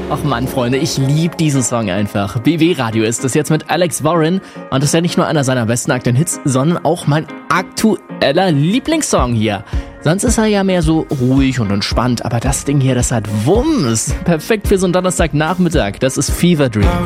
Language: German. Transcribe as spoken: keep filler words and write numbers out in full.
Ach Mann, Freunde, ich liebe diesen Song einfach. B W-Radio ist das jetzt mit Alex Warren. Und das ist ja nicht nur einer seiner besten aktuellen Hits, sondern auch mein aktueller Lieblingssong hier. Sonst ist er ja mehr so ruhig und entspannt, aber das Ding hier, das hat Wumms. Perfekt für so einen Donnerstagnachmittag. Das ist Fever Dream.